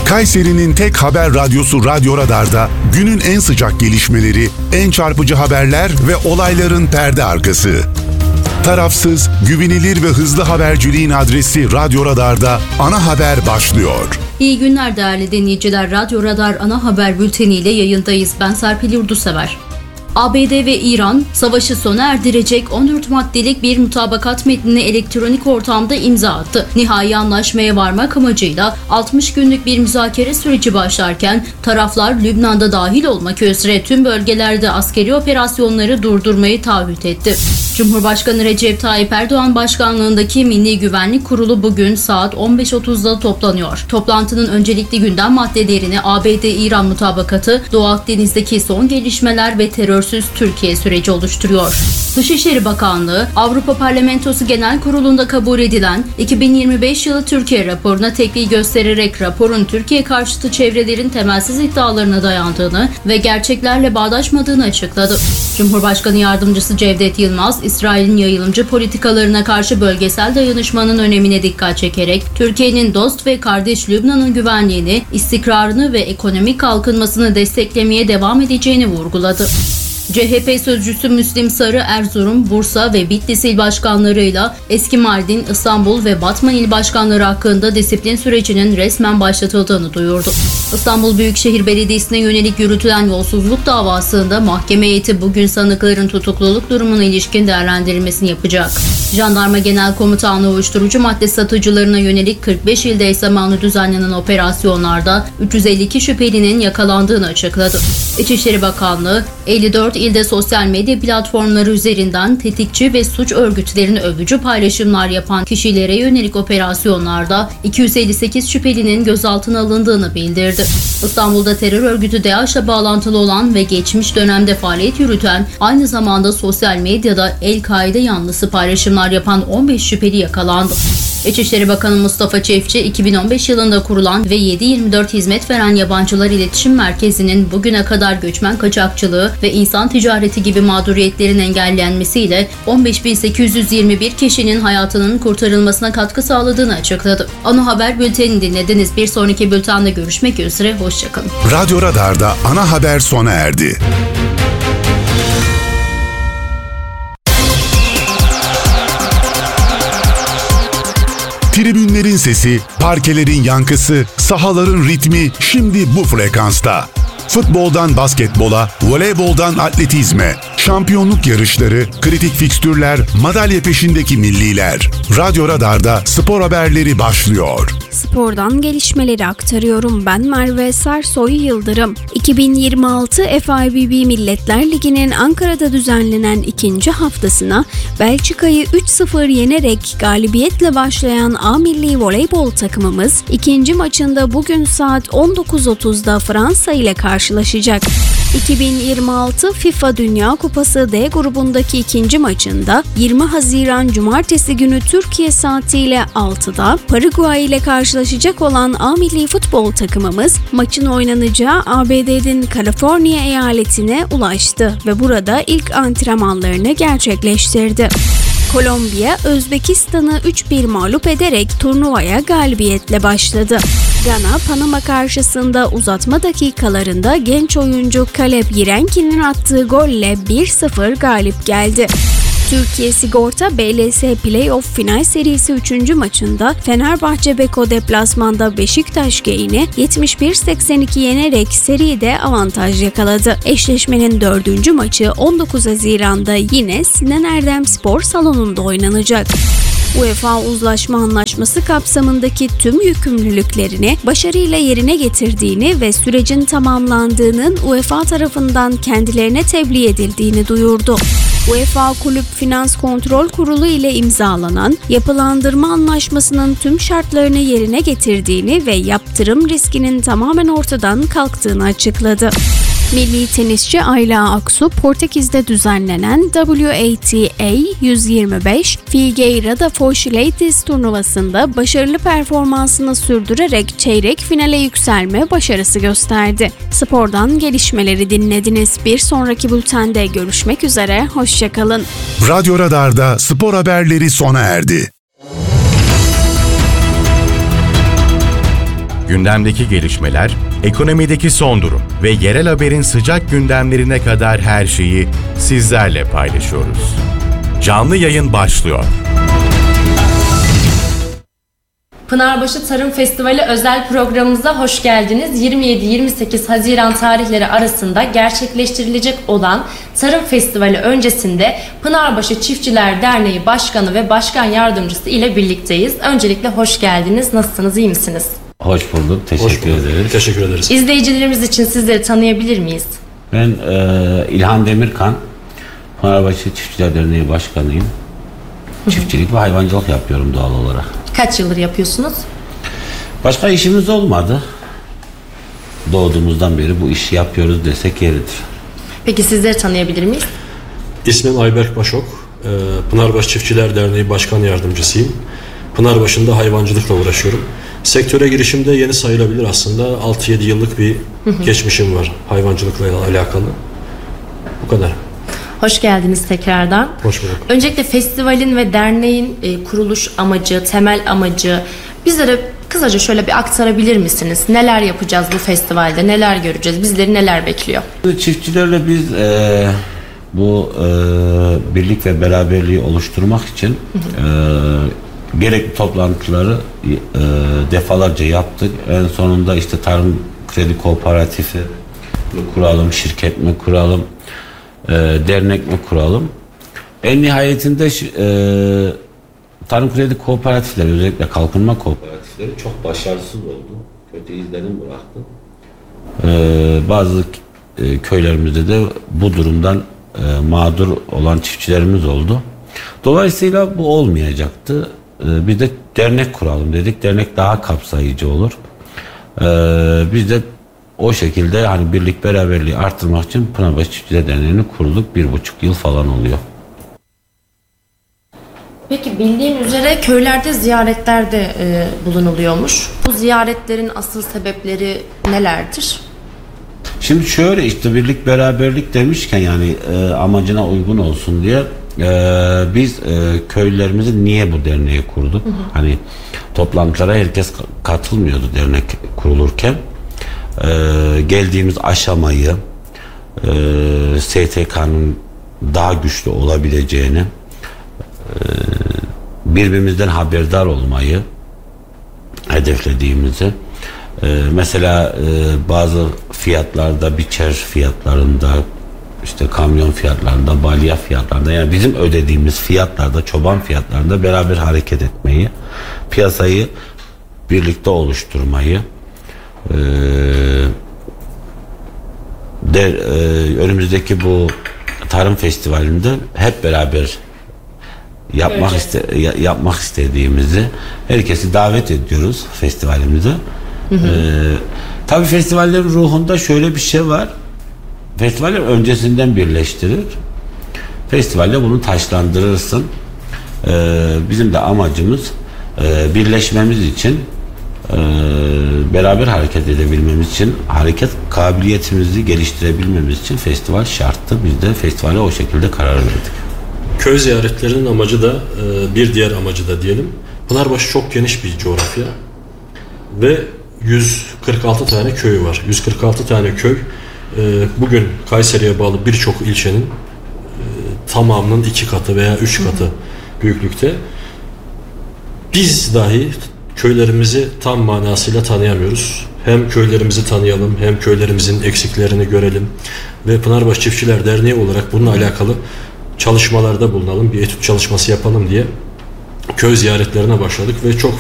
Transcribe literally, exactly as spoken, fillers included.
Kayseri'nin tek haber radyosu Radyo Radar'da günün en sıcak gelişmeleri, en çarpıcı haberler ve olayların perde arkası. Tarafsız, güvenilir ve hızlı haberciliğin adresi Radyo Radar'da Ana Haber başlıyor. İyi günler değerli dinleyiciler. Radyo Radar Ana Haber Bülteni ile yayındayız. Ben Serpil Yurdusever. A B D ve İran savaşı sona erdirecek on dört maddelik bir mutabakat metnine elektronik ortamda imza attı. Nihai anlaşmaya varmak amacıyla altmış günlük bir müzakere süreci başlarken taraflar Lübnan'da dahil olmak üzere tüm bölgelerde askeri operasyonları durdurmayı taahhüt etti. Cumhurbaşkanı Recep Tayyip Erdoğan başkanlığındaki Milli Güvenlik Kurulu bugün saat on beş otuzda toplanıyor. Toplantının öncelikli gündem maddelerini A B D-İran mutabakatı, Doğu Akdeniz'deki son gelişmeler ve terörsüz Türkiye süreci oluşturuyor. Dışişleri Bakanlığı, Avrupa Parlamentosu Genel Kurulu'nda kabul edilen iki bin yirmi beş yılı Türkiye raporuna tepki göstererek raporun Türkiye karşıtı çevrelerin temelsiz iddialarına dayandığını ve gerçeklerle bağdaşmadığını açıkladı. Cumhurbaşkanı Yardımcısı Cevdet Yılmaz, İsrail'in yayılımcı politikalarına karşı bölgesel dayanışmanın önemine dikkat çekerek Türkiye'nin dost ve kardeş Lübnan'ın güvenliğini, istikrarını ve ekonomik kalkınmasını desteklemeye devam edeceğini vurguladı. C H P sözcüsü Müslim Sarı, Erzurum, Bursa ve Bitlis il başkanlarıyla eski Mardin, İstanbul ve Batman il başkanları hakkında disiplin sürecinin resmen başlatıldığını duyurdu. İstanbul Büyükşehir Belediyesi'ne yönelik yürütülen yolsuzluk davasında mahkeme heyeti bugün sanıkların tutukluluk durumuna ilişkin değerlendirilmesini yapacak. Jandarma Genel Komutanlığı uyuşturucu madde satıcılarına yönelik kırk beş ilde eş zamanlı düzenlenen operasyonlarda üç yüz elli iki şüphelinin yakalandığını açıkladı. İçişleri Bakanlığı, elli dört ilde sosyal medya platformları üzerinden tetikçi ve suç örgütlerini övücü paylaşımlar yapan kişilere yönelik operasyonlarda iki yüz elli sekiz şüphelinin gözaltına alındığını bildirdi. İstanbul'da terör örgütü DAEŞ'le bağlantılı olan ve geçmiş dönemde faaliyet yürüten, aynı zamanda sosyal medyada El-Kaide yanlısı paylaşımlar yapan on beş şüpheli yakalandı. İçişleri Bakanı Mustafa Çiftçi, iki bin on beş yılında kurulan ve yedi yirmi dört hizmet veren Yabancılar İletişim Merkezi'nin bugüne kadar göçmen kaçakçılığı ve insan ticareti gibi mağduriyetlerin engellenmesiyle on beş bin sekiz yüz yirmi bir kişinin hayatının kurtarılmasına katkı sağladığını açıkladı. Ana Haber Bülteni dinlediniz. Bir sonraki bültende görüşmek üzere. Hoşçakalın. Radyo Radar'da Ana Haber sona erdi. Tribünlerin sesi, parkelerin yankısı, sahaların ritmi şimdi bu frekansta. Futboldan basketbola, voleyboldan atletizme, şampiyonluk yarışları, kritik fikstürler, madalya peşindeki milliler. Radyo Radar'da spor haberleri başlıyor. Spordan gelişmeleri aktarıyorum. Ben Merve Sersoy Yıldırım. iki bin yirmi altı F I V B Milletler Ligi'nin Ankara'da düzenlenen ikinci haftasına Belçika'yı üç sıfır yenerek galibiyetle başlayan A Milli Voleybol takımımız ikinci maçında bugün saat on dokuz otuzda Fransa ile karşılaşacak. iki bin yirmi altı FIFA Dünya Kupası D grubundaki ikinci maçında yirmi Haziran Cumartesi günü Türkiye saatiyle altıda Paraguay ile karşılaşacak olan A Milli Futbol takımımız maçın oynanacağı A B D'nin Kaliforniya eyaletine ulaştı ve burada ilk antrenmanlarını gerçekleştirdi. Kolombiya, Özbekistan'ı üç bir mağlup ederek turnuvaya galibiyetle başladı. Gana, Panama karşısında uzatma dakikalarında genç oyuncu Caleb Yirenki'nin attığı golle bir sıfır galip geldi. Türkiye Sigorta B L S Playoff Final Serisi üçüncü maçında Fenerbahçe Beko deplasmanda Beşiktaş Geyini yetmiş bir seksen iki yenerek seride avantaj yakaladı. Eşleşmenin dördüncü maçı on dokuz Haziran'da yine Sinan Erdem Spor Salonu'nda oynanacak. UEFA Uzlaşma Anlaşması kapsamındaki tüm yükümlülüklerini başarıyla yerine getirdiğini ve sürecin tamamlandığının UEFA tarafından kendilerine tebliğ edildiğini duyurdu. UEFA Kulüp Finans Kontrol Kurulu ile imzalanan yapılandırma anlaşmasının tüm şartlarını yerine getirdiğini ve yaptırım riskinin tamamen ortadan kalktığını açıkladı. Milli tenisçi Ayla Aksu, Portekiz'de düzenlenen W A T A yüz yirmi beş Figueira da Foz Ladies turnuvasında başarılı performansını sürdürerek çeyrek finale yükselme başarısı gösterdi. Spordan gelişmeleri dinlediniz. Bir sonraki bültende görüşmek üzere, hoşçakalın. Radyo Radar'da spor haberleri sona erdi. gündemdeki gelişmeler, ekonomideki son durum ve yerel haberin sıcak gündemlerine kadar her şeyi sizlerle paylaşıyoruz. Canlı yayın başlıyor. Pınarbaşı Tarım Festivali özel programımıza hoş geldiniz. yirmi yedi yirmi sekiz Haziran tarihleri arasında gerçekleştirilecek olan Tarım Festivali öncesinde Pınarbaşı Çiftçiler Derneği Başkanı ve Başkan Yardımcısı ile birlikteyiz. Öncelikle hoş geldiniz. Nasılsınız, iyi misiniz? Hoş bulduk, teşekkür hoş bulduk. ederiz. Teşekkür ederiz. İzleyicilerimiz için sizleri tanıyabilir miyiz? Ben e, İlhan Demirkan, Pınarbaşı Çiftçiler Derneği Başkanıyım. Çiftçilik ve hayvancılık yapıyorum doğal olarak. Kaç yıldır yapıyorsunuz? Başka işimiz olmadı. Doğduğumuzdan beri bu işi yapıyoruz desek yeridir. Peki sizleri tanıyabilir miyiz? İsmim Ayberk Başok. Pınarbaşı Çiftçiler Derneği Başkan Yardımcısıyım. Pınarbaşı'nda hayvancılıkla uğraşıyorum. Sektöre girişimde yeni sayılabilir aslında. altı yedi yıllık bir hı hı. geçmişim var hayvancılıkla alakalı. Bu kadar. Hoş geldiniz tekrardan. Hoş bulduk. Öncelikle festivalin ve derneğin e, kuruluş amacı, temel amacı bizlere kısaca şöyle bir aktarabilir misiniz? Neler yapacağız bu festivalde, neler göreceğiz, bizleri neler bekliyor? Çiftçilerle biz e, bu e, birlik ve beraberliği oluşturmak için hı hı. E, gerekli toplantıları e, defalarca yaptık. En sonunda işte Tarım Kredi Kooperatifi kuralım, şirket mi kuralım, E, dernek mi kuralım? En nihayetinde e, tarım kredi kooperatifleri, özellikle kalkınma kooperatifleri çok başarısız oldu. Kötü izlenim bıraktı. E, bazı e, köylerimizde de bu durumdan e, mağdur olan çiftçilerimiz oldu. Dolayısıyla bu olmayacaktı. E, biz de dernek kuralım dedik. Dernek daha kapsayıcı olur. E, biz de o şekilde hani birlik beraberliği arttırmak için Pınarbaşı Çiftçiler Derneği'ni kurduk. Bir buçuk yıl falan oluyor. Peki bildiğim üzere köylerde ziyaretlerde e, bulunuluyormuş. Bu ziyaretlerin asıl sebepleri nelerdir? Şimdi şöyle işte birlik beraberlik demişken yani e, amacına uygun olsun diye e, biz e, köylerimizi niye bu derneği kurduk? Hı hı. Hani toplantılara herkes katılmıyordu dernek kurulurken. Ee, geldiğimiz aşamayı e, S T K'nın daha güçlü olabileceğini e, birbirimizden haberdar olmayı hedeflediğimizi e, mesela e, bazı fiyatlarda, biçer fiyatlarında, işte kamyon fiyatlarında, balya fiyatlarında, yani bizim ödediğimiz fiyatlarda, çoban fiyatlarında beraber hareket etmeyi, piyasayı birlikte oluşturmayı, Ee, de, e, önümüzdeki bu tarım festivalinde hep beraber yapmak iste, ya, yapmak istediğimizi herkesi davet ediyoruz festivalimize. Hı hı. Ee, tabii festivallerin ruhunda şöyle bir şey var. Festivaller öncesinden birleştirir. Festivalle bunu taşlandırırsın. Ee, bizim de amacımız e, birleşmemiz için, Ee, beraber hareket edebilmemiz için, hareket kabiliyetimizi geliştirebilmemiz için festival şarttı. Biz de festivale o şekilde karar verdik. Köy ziyaretlerinin amacı da bir diğer amacı da diyelim. Pınarbaşı çok geniş bir coğrafya ve yüz kırk altı tane köyü var. yüz kırk altı tane köy bugün Kayseri'ye bağlı birçok ilçenin tamamının iki katı veya üç katı büyüklükte. Biz dahi köylerimizi tam manasıyla tanıyamıyoruz. Hem köylerimizi tanıyalım, hem köylerimizin eksiklerini görelim ve Pınarbaşı Çiftçiler Derneği olarak bununla alakalı çalışmalarda bulunalım, bir etüt çalışması yapalım diye köy ziyaretlerine başladık ve çok